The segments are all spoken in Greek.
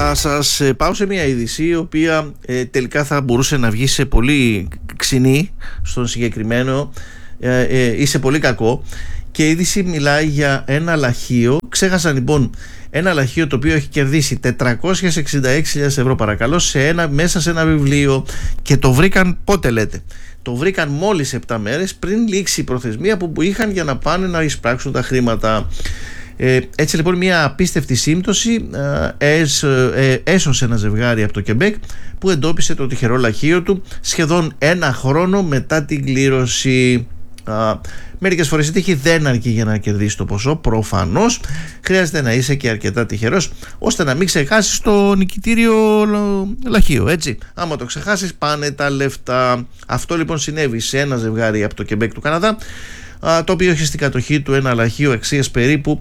Θα σας πάω σε μια είδηση η οποία τελικά θα μπορούσε να βγει σε πολύ ξινή στον συγκεκριμένο ή σε πολύ κακό, και η είδηση μιλάει για ένα λαχείο. Ξέχασαν λοιπόν ένα λαχείο το οποίο έχει κερδίσει 466.000 ευρώ, παρακαλώ, μέσα σε ένα βιβλίο, και το βρήκαν πότε λέτε? Το βρήκαν μόλις 7 μέρες πριν λήξει η προθεσμία που είχαν για να πάνε να εισπράξουν τα χρήματα. Έτσι λοιπόν μια απίστευτη σύμπτωση έσωσε ένα ζευγάρι από το Κεμπέκ που εντόπισε το τυχερό λαχείο του σχεδόν ένα χρόνο μετά την κλήρωση. Μερικές φορές η τύχη δεν αρκεί για να κερδίσει το ποσό. Προφανώς χρειάζεται να είσαι και αρκετά τυχερός ώστε να μην ξεχάσεις το νικητήριο λαχείο, έτσι. Άμα το ξεχάσεις πάνε τα λεφτά. Αυτό λοιπόν συνέβη σε ένα ζευγάρι από το Κεμπέκ του Καναδά, το οποίο έχει στην κατοχή του ένα λαχείο αξίας περίπου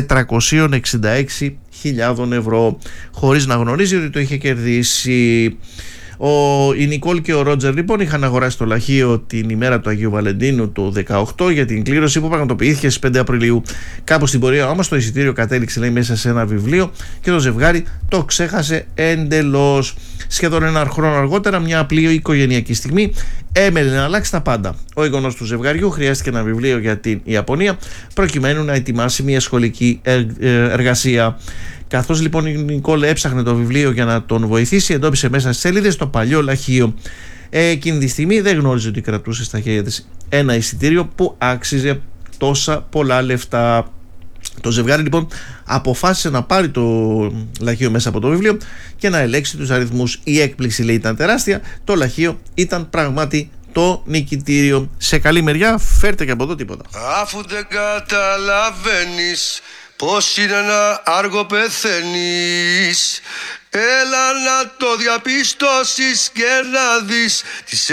466.000 ευρώ, χωρίς να γνωρίζει ότι το είχε κερδίσει. Η Νικόλ και ο Ρότζερ λοιπόν είχαν αγοράσει το λαχείο την ημέρα του Αγίου Βαλεντίνου του 18 για την κλήρωση που πραγματοποιήθηκε στις 5 Απριλίου. Κάπου στην πορεία όμως το εισιτήριο κατέληξε, λέει, μέσα σε ένα βιβλίο και το ζευγάρι το ξέχασε εντελώς. Σχεδόν ένα χρόνο αργότερα, μια απλή οικογενειακή στιγμή έμελε να αλλάξει τα πάντα. Ο εγγονός του ζευγαριού χρειάστηκε ένα βιβλίο για την Ιαπωνία προκειμένου να ετοιμάσει μια σχολική εργασία. Καθώς λοιπόν η Νικόλ έψαχνε το βιβλίο για να τον βοηθήσει, εντόπισε μέσα στις σελίδες το παλιό λαχείο. Εκείνη τη στιγμή δεν γνώριζε ότι κρατούσε στα χέρια της ένα εισιτήριο που άξιζε τόσα πολλά λεφτά. Το ζευγάρι λοιπόν αποφάσισε να πάρει το λαχείο μέσα από το βιβλίο και να ελέγξει τους αριθμούς. Η έκπληξη, λέει, ήταν τεράστια. Το λαχείο ήταν πράγματι το νικητήριο. Σε καλή μεριά, φέρτε και από εδώ τίποτα. Αφού δεν καταλαβαίνεις πως είναι να άργο πεθαίνεις, έλα να το διαπιστώσεις και να δεις τις